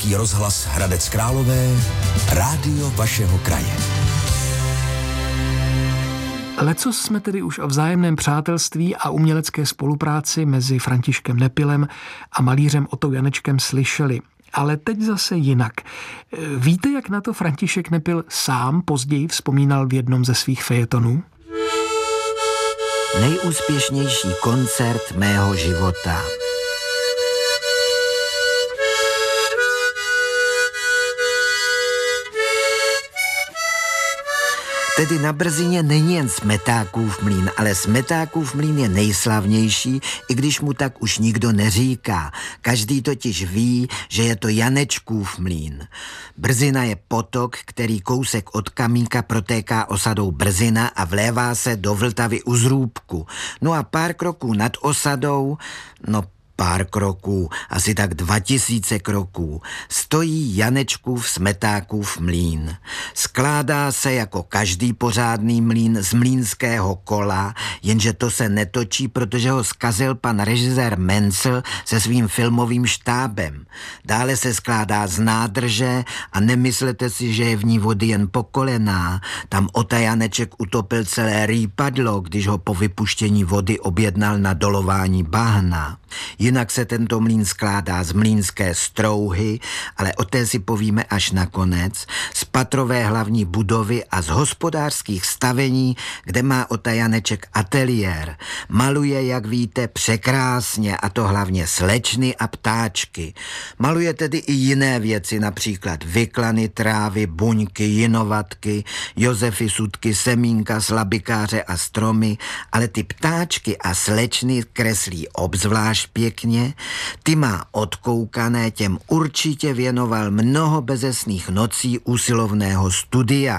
Český rozhlas Hradec Králové, rádio vašeho kraje. Lecos jsme tedy už o vzájemném přátelství a umělecké spolupráci mezi Františkem Nepilem a malířem Otou Janečkem slyšeli. Ale teď zase jinak. Víte, jak na to František Nepil sám později vzpomínal v jednom ze svých fejetonů? Nejúspěšnější koncert mého života. Tedy na Brzině není jen Smetákův mlýn, ale Smetákův mlýn je nejslavnější, i když mu tak už nikdo neříká. Každý totiž ví, že je to Janečkův mlýn. Brzina je potok, který kousek od Kamínka protéká osadou Brzina a vlévá se do Vltavy u Zrůbku. No a pár kroků nad osadou, pár kroků, asi tak 2000 kroků, stojí Janečkův Smetákův mlýn. Skládá se jako každý pořádný mlýn z mlýnského kola, jenže to se netočí, protože ho zkazil pan režisér Mencel se svým filmovým štábem. Dále se skládá z nádrže a nemyslete si, že je v ní vody jen po kolená. Tam Ota Janeček utopil celé rýpadlo, když ho po vypuštění vody objednal na dolování bahna. Jinak se tento mlýn skládá z mlýnské strouhy, ale o té si povíme až nakonec, z patrové hlavní budovy a z hospodářských stavení, kde má Ota Janeček ateliér. Maluje, jak víte, překrásně, a to hlavně slečny a ptáčky. Maluje tedy i jiné věci, například vyklany, trávy, buňky, jinovatky, Josefy, sudky, semínka, slabikáře a stromy, ale ty ptáčky a slečny kreslí obzvlášť pěkně, ty má odkoukané, těm určitě věnoval mnoho bezesných nocí usilovného studia.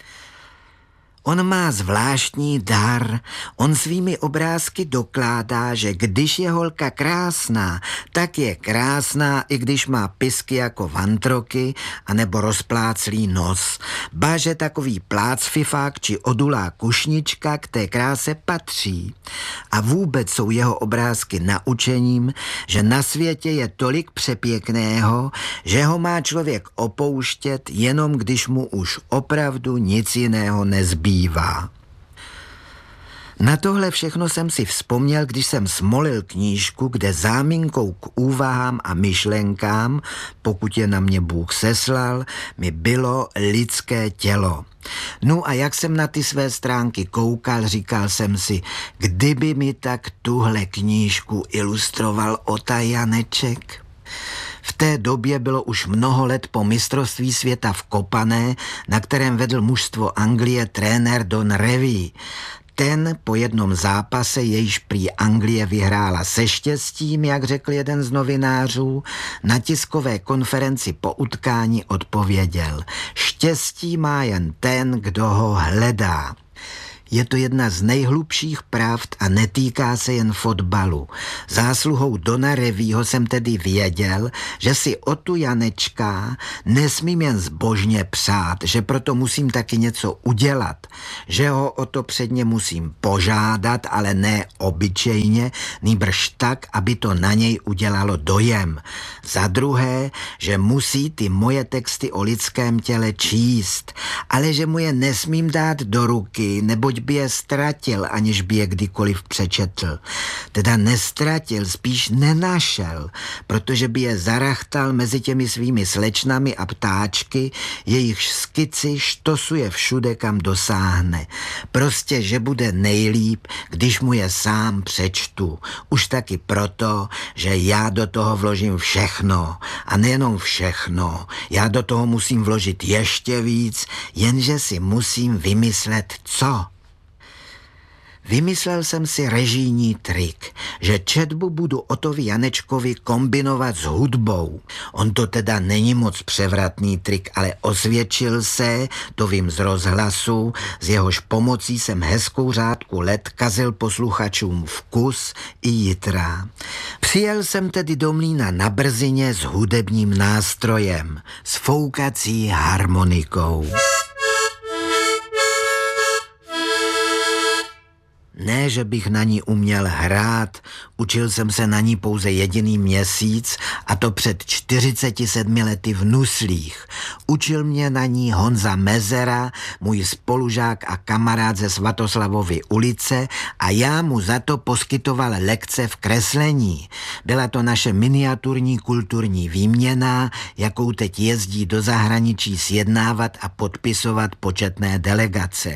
On má zvláštní dar, on svými obrázky dokládá, že když je holka krásná, tak je krásná, i když má pisky jako vantroky anebo rozpláclý nos. Ba, že takový plácfifák či odulá kušnička k té kráse patří. A vůbec jsou jeho obrázky naučením, že na světě je tolik přepěkného, že ho má člověk opouštět, jenom když mu už opravdu nic jiného nezbývá. Na tohle všechno jsem si vzpomněl, když jsem smolil knížku, kde záminkou k úvahám a myšlenkám, pokud je na mě Bůh seslal, mi bylo lidské tělo. No a jak jsem na ty své stránky koukal, říkal jsem si, kdyby mi tak tuhle knížku ilustroval Ota Janeček. V té době bylo už mnoho let po mistrovství světa v kopané, na kterém vedl mužstvo Anglie trenér Don Revie. Ten po jednom zápase, jejž prý Anglie vyhrála se štěstím, jak řekl jeden z novinářů, na tiskové konferenci po utkání odpověděl: štěstí má jen ten, kdo ho hledá. Je to jedna z nejhlubších pravd a netýká se jen fotbalu. Zásluhou Dona Revieho jsem tedy věděl, že si Otu Janečka nesmím jen zbožně přát, že proto musím taky něco udělat, že ho o to předně musím požádat, ale ne obyčejně, nýbrž tak, aby to na něj udělalo dojem. Za druhé, že musí ty moje texty o lidském těle číst, ale že mu je nesmím dát do ruky, neboť by je ztratil, aniž by je kdykoliv přečetl. Teda nestratil, spíš nenašel, protože by je zarachtal mezi těmi svými slečnami a ptáčky, jejichž skici štosuje všude, kam dosáhne. Prostě, že bude nejlíp, když mu je sám přečtu. Už taky proto, že já do toho vložím všechno. A nejenom všechno. Já do toho musím vložit ještě víc, jenže si musím vymyslet co. Vymyslel jsem si režijní trik, že četbu budu Otovi Janečkovi kombinovat s hudbou. On to teda není moc převratný trik, ale osvědčil se, to vím z rozhlasu, z jehož pomocí jsem hezkou řádku let kazil posluchačům vkus i jitra. Přijel jsem tedy do mlýna na Brzině s hudebním nástrojem, s foukací harmonikou. Ne, že bych na ní uměl hrát, učil jsem se na ní pouze jediný měsíc, a to před 47 lety v Nuslích. Učil mě na ní Honza Mezera, můj spolužák a kamarád ze Svatoslavovy ulice, a já mu za to poskytoval lekce v kreslení. Byla to naše miniaturní kulturní výměna, jakou teď jezdí do zahraničí sjednávat a podpisovat početné delegace.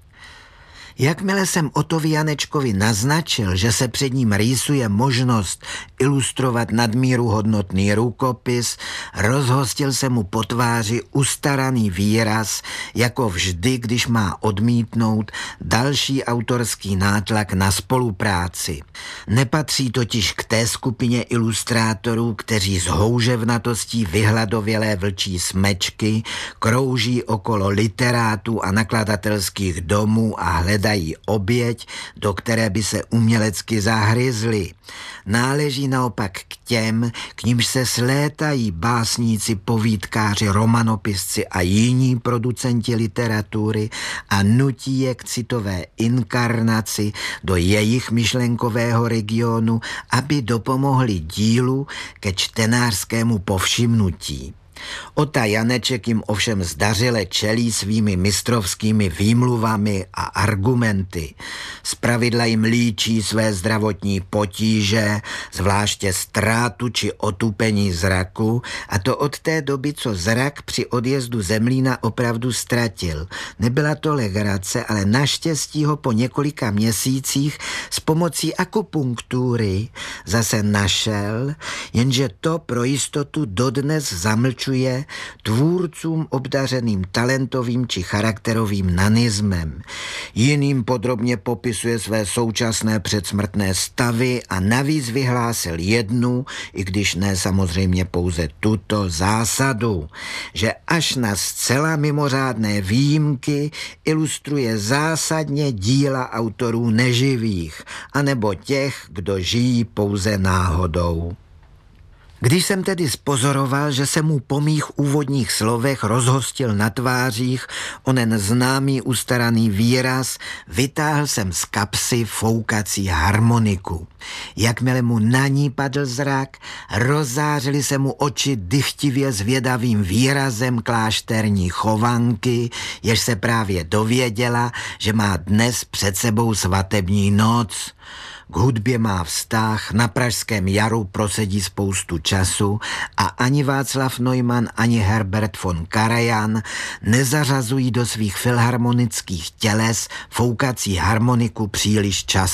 Jakmile jsem Otovi Janečkovi naznačil, že se před ním rýsuje možnost ilustrovat nadmíru hodnotný rukopis, rozhostil se mu po tváři ustaraný výraz, jako vždy, když má odmítnout další autorský nátlak na spolupráci. Nepatří totiž k té skupině ilustrátorů, kteří s houževnatostí vyhladovělé vlčí smečky krouží okolo literátů a nakladatelských domů a hledají oběť, do které by se umělecky zahryzli. Náleží naopak k těm, k nímž se slétají básníci, povídkáři, romanopisci a jiní producenti literatury a nutí je k citové inkarnaci do jejich myšlenkového regionu, aby dopomohli dílu ke čtenářskému povšimnutí. Ota Janeček jim ovšem zdařile čelí svými mistrovskými výmluvami a argumenty. Zpravidla jim líčí své zdravotní potíže, zvláště ztrátu či otupení zraku, a to od té doby, co zrak při odjezdu Zemlína opravdu ztratil. Nebyla to legrace, ale naštěstí ho po několika měsících s pomocí akupunktury zase našel, jenže to pro jistotu dodnes zamlčuje tvůrcům obdařeným talentovým či charakterovým nanismem. Jiným podrobně popisuje své současné předsmrtné stavy a navíc vyhlásil jednu, i když ne samozřejmě pouze tuto zásadu, že až na zcela mimořádné výjimky ilustruje zásadně díla autorů neživých, anebo těch, kdo žijí pouze náhodou. Když jsem tedy spozoroval, že se mu po mých úvodních slovech rozhostil na tvářích onen známý ustaraný výraz, vytáhl jsem z kapsy foukací harmoniku. Jakmile mu na ní padl zrak, rozzářily se mu oči dychtivě zvědavým výrazem klášterní chovanky, jež se právě dověděla, že má dnes před sebou svatební noc. K hudbě má vztah, na pražském jaru prosedí spoustu času a ani Václav Neumann, ani Herbert von Karajan nezařazují do svých filharmonických těles foukací harmoniku příliš často.